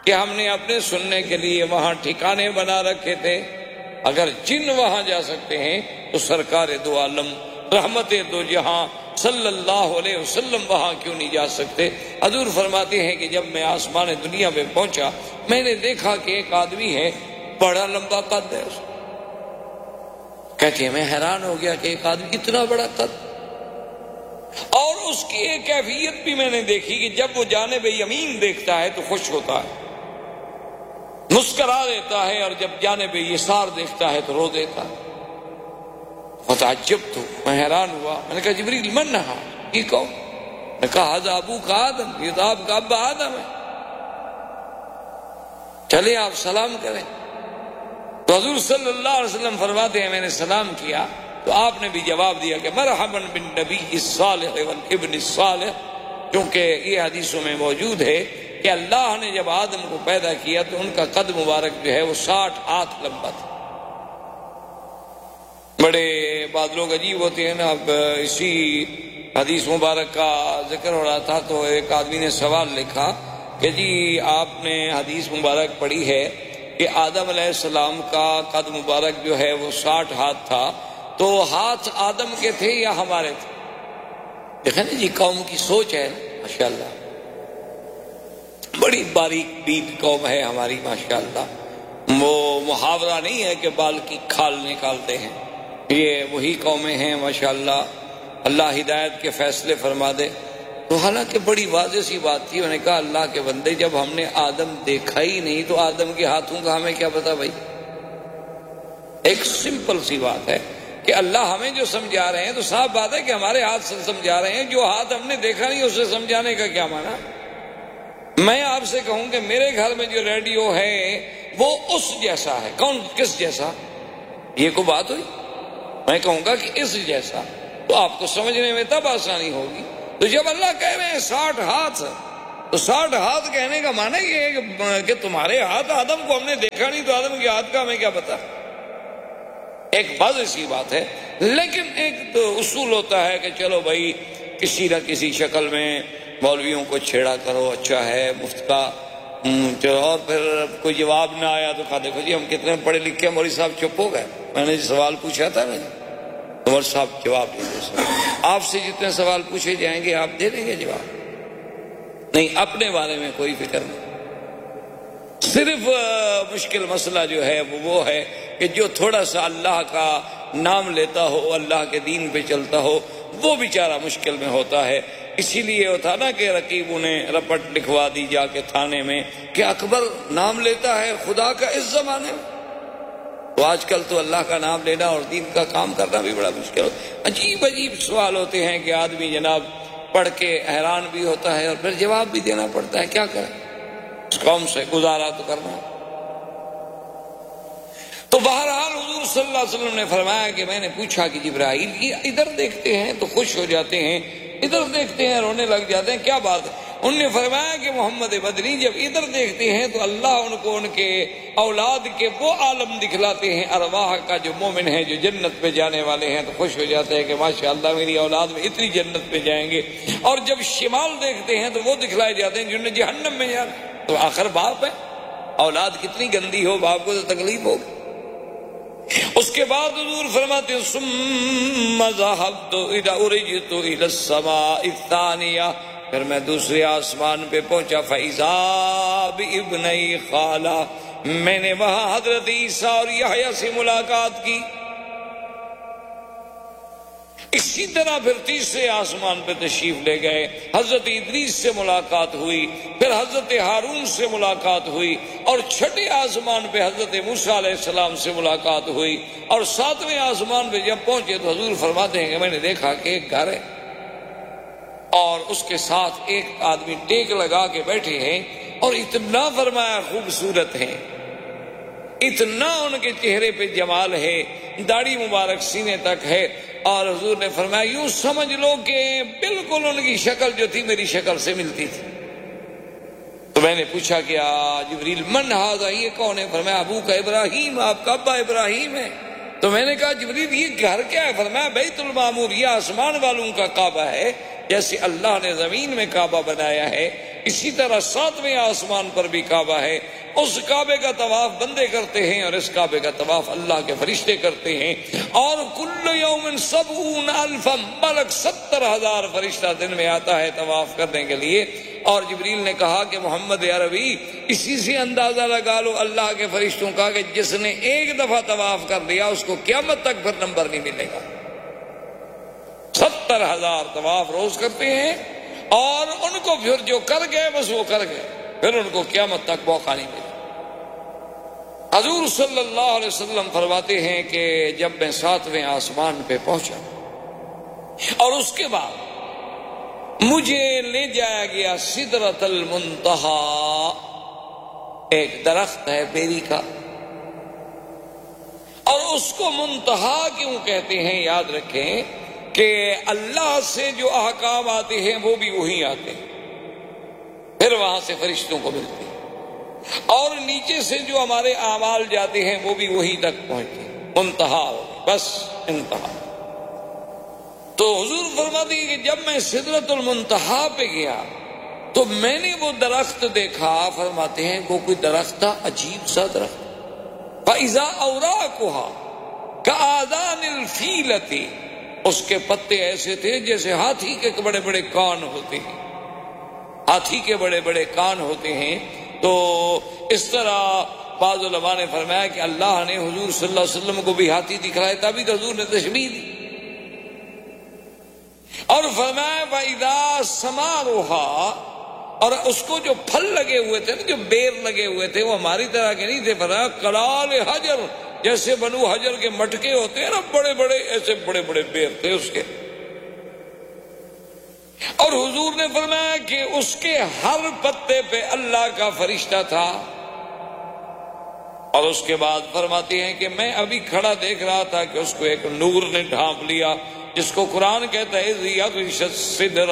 کہ ہم نے اپنے سننے کے لیے وہاں ٹھکانے بنا رکھے تھے، اگر جن وہاں جا سکتے ہیں تو سرکار دو عالم رحمت دو جہاں صلی اللہ علیہ وسلم وہاں کیوں نہیں جا سکتے؟ حضور فرماتے ہیں کہ جب میں آسمان دنیا میں پہنچا میں نے دیکھا کہ ایک آدمی ہے، بڑا لمبا قد ہے، کہتے ہیں میں حیران ہو گیا کہ ایک آدمی اتنا بڑا قد، اور اس کی ایک کیفیت بھی میں نے دیکھی کہ جب وہ جانب یمین دیکھتا ہے تو خوش ہوتا ہے، مسکرا دیتا ہے، اور جب جانب یسار دیکھتا ہے تو رو دیتا ہے۔ فتعجبت، میں حیران ہوا، میں نے کہا جبریل من ہا، یہ کون؟ میں نے کہا ھذا ابوک آدم، یہ تو آپ کا ابا آدم ہے، چلے آپ سلام کریں۔ تو حضور صلی اللہ علیہ وسلم فرماتے ہیں میں نے سلام کیا تو آپ نے بھی جواب دیا کہ مرحبا بالنبی الصالح والابن الصالح، کیونکہ یہ حدیثوں میں موجود ہے کہ اللہ نے جب آدم کو پیدا کیا تو ان کا قد مبارک جو ہے وہ 60 ہاتھ لمبا تھا۔ بڑے بعض لوگ عجیب ہوتے ہیں نا، اب اسی حدیث مبارک کا ذکر ہو رہا تھا تو ایک آدمی نے سوال لکھا کہ جی آپ نے حدیث مبارک پڑھی ہے کہ آدم علیہ السلام کا قد مبارک جو ہے وہ 60 ہاتھ تھا، تو ہاتھ آدم کے تھے یا ہمارے تھے؟ دیکھیں نا جی قوم کی سوچ ہے ماشاءاللہ، بڑی باریک بین قوم ہے ہماری ماشاءاللہ، وہ محاورہ نہیں ہے کہ بال کی کھال نکالتے ہیں، یہ وہی قومیں ہیں ماشاءاللہ، اللہ ہدایت کے فیصلے فرما دے۔ تو حالانکہ بڑی واضح سی بات تھی، انہوں نے کہا اللہ کے بندے جب ہم نے آدم دیکھا ہی نہیں تو آدم کے ہاتھوں کا ہمیں کیا پتا بھائی؟ ایک سمپل سی بات ہے کہ اللہ ہمیں جو سمجھا رہے ہیں تو صاف بات ہے کہ ہمارے ہاتھ سے سمجھا رہے ہیں، جو ہاتھ ہم نے دیکھا نہیں اسے سمجھانے کا کیا معنی؟ میں آپ سے کہوں کہ میرے گھر میں جو ریڈیو ہے وہ اس جیسا ہے، کون کس جیسا؟ یہ کوئی بات ہوئی؟ میں کہوں گا کہ اس جیسا، تو آپ کو سمجھنے میں تب آسانی ہوگی۔ تو جب اللہ کہہ رہے ہیں 60 ہاتھ، تو 60 ہاتھ کہنے کا معنی یہ ہے کہ تمہارے ہاتھ، آدم کو ہم نے دیکھا نہیں تو آدم کے ہاتھ کا ہمیں کیا پتا؟ ایک واضح سی بات ہے، لیکن ایک تو اصول ہوتا ہے کہ چلو بھائی کسی نہ کسی شکل میں مولویوں کو چھیڑا کرو، اچھا ہے مفت کا، اور پھر کوئی جواب نہ آیا تو کہا دیکھو جی ہم کتنے پڑھے لکھے ہیں، مولوی صاحب چپ ہو گئے، میں نے سوال پوچھا تھا نا، عمر صاحب جواب نہیں دے سکتے، آپ سے جتنے سوال پوچھے جائیں گے آپ دے دیں گے جواب؟ نہیں، اپنے بارے میں کوئی فکر نہیں۔ صرف مشکل مسئلہ جو ہے وہ ہے کہ جو تھوڑا سا اللہ کا نام لیتا ہو، اللہ کے دین پہ چلتا ہو، وہ بیچارہ مشکل میں ہوتا ہے۔ اسی لیے وہ تھا نا کہ رقیبوں نے رپٹ لکھوا دی جا کے تھانے میں کہ اکبر نام لیتا ہے خدا کا اس زمانے میں۔ تو آج کل تو اللہ کا نام لینا اور دین کا کام کرنا بھی بڑا مشکل ہوتا ہے۔ عجیب عجیب سوال ہوتے ہیں کہ آدمی جناب پڑھ کے حیران بھی ہوتا ہے اور پھر جواب بھی دینا پڑتا ہے، کیا کریں، اس قوم سے گزارا تو کرنا ہے۔ تو بہرحال حضور صلی اللہ علیہ وسلم نے فرمایا کہ میں نے پوچھا کہ جبرائیل یہ ادھر دیکھتے ہیں تو خوش ہو جاتے ہیں، ادھر دیکھتے ہیں رونے لگ جاتے ہیں، کیا بات ہے؟ انہوں نے فرمایا کہ محمد بدری جب ادھر دیکھتے ہیں تو اللہ ان کو ان کے اولاد کے وہ عالم دکھلاتے ہیں ارواح کا، جو مومن ہیں جو جنت پہ جانے والے ہیں، تو خوش ہو جاتے ہیں کہ ماشاءاللہ میری اولاد میں اتنی جنت پہ جائیں گے۔ اور جب شمال دیکھتے ہیں تو وہ دکھلائے جاتے ہیں جنہیں جہنم میں جانا۔ تو آخر باپ ہے، اولاد کتنی گندی ہو باپ کو تو تکلیف ہوگی۔ اس کے بعد حضور فرماتے ہیں ثم ذهبت اذا ارجت الى السماء الثانيه، پھر میں دوسرے آسمان پہ پہنچا فاذا بابنی خالہ، میں نے وہاں حضرت عیسیٰ اور یحییٰ سے ملاقات کی۔ اسی طرح پھر تیسرے آسمان پہ تشریف لے گئے، حضرت ادریس سے ملاقات ہوئی، پھر حضرت ہارون سے ملاقات ہوئی، اور چھٹے آسمان پہ حضرت موسیٰ علیہ السلام سے ملاقات ہوئی، اور ساتویں آسمان پہ جب پہنچے تو حضور فرماتے ہیں کہ میں نے دیکھا کہ ایک گھر ہے اور اس کے ساتھ ایک آدمی ٹیک لگا کے بیٹھے ہیں، اور اتنا فرمایا خوبصورت ہیں، اتنا ان کے چہرے پہ جمال ہے، داڑھی مبارک سینے تک ہے، اور حضور نے فرمایا یوں سمجھ لو کہ بالکل ان کی شکل جو تھی میری شکل سے ملتی تھی۔ تو میں نے پوچھا کہ جبریل من ھذا، یہ کون ہے؟ فرمایا ابو کا ابراہیم، آپ کا ابا ابراہیم ہے۔ تو میں نے کہا جبریل یہ گھر کیا ہے؟ فرمایا بیت المعمور، یہ آسمان والوں کا کعبہ ہے، جیسے اللہ نے زمین میں کعبہ بنایا ہے اسی طرح 7ویں آسمان پر بھی کعبہ ہے، اس کعبے کا طواف بندے کرتے ہیں اور اس کعبے کا طواف اللہ کے فرشتے کرتے ہیں، اور کل یوم 70,000 ملک 70,000 فرشتہ دن میں آتا ہے طواف کرنے کے لیے۔ اور جبریل نے کہا کہ محمد عربی اسی سے اندازہ لگا لو اللہ کے فرشتوں کا کہ جس نے ایک دفعہ طواف کر لیا اس کو قیامت تک پھر نمبر نہیں ملے گا۔ 70,000 طواف روز کرتے ہیں، اور ان کو پھر جو کر گئے بس وہ کر گئے، پھر ان کو قیامت تک موقع نہیں ملا۔ حضور صلی اللہ علیہ وسلم فرماتے ہیں کہ جب میں 7ویں آسمان پہ پہنچا اور اس کے بعد مجھے لے جایا گیا سدرۃ المنتہا، ایک درخت ہے بیری کا، اور اس کو منتہا کیوں کہتے ہیں یاد رکھیں کہ اللہ سے جو احکام آتے ہیں وہ بھی وہی آتے ہیں، پھر وہاں سے فرشتوں کو ملتے ہیں، اور نیچے سے جو ہمارے اعمال جاتے ہیں وہ بھی وہی تک پہنچتے ہیں، منتہا بس انتہا۔ تو حضور فرماتے ہیں کہ جب میں سدرۃ المنتہا پہ گیا تو میں نے وہ درخت دیکھا، فرماتے ہیں وہ کوئی درخت تھا، عجیب سا درخت، فَإِذَا أَوْرَاقُهَا كَآذَانِ الْفِيلَةِ، اس کے پتے ایسے تھے جیسے ہاتھی کے بڑے بڑے کان ہوتے ہیں، ہاتھی کے بڑے بڑے کان ہوتے ہیں۔ تو اس طرح بعض علماء نے فرمایا کہ اللہ نے حضور صلی اللہ علیہ وسلم کو بھی ہاتھی دکھلایا، تبھی تو حضور نے تشبیہ دی، اور فرمایا وَإِذَا ثَمَارُهَا، اور اس کو جو پھل لگے ہوئے تھے نا، جو بیر لگے ہوئے تھے، وہ ہماری طرح کے نہیں تھے، فرمایا کلال حجر، جیسے بنو حجر کے مٹکے ہوتے ہیں نا بڑے بڑے، ایسے بڑے بڑے بیر تھے اس کے۔ اور حضور نے فرمایا کہ اس کے ہر پتے پہ اللہ کا فرشتہ تھا۔ اور اس کے بعد فرماتے ہیں کہ میں ابھی کھڑا دیکھ رہا تھا کہ اس کو ایک نور نے ڈھانپ لیا، جس کو قرآن کہتا ہے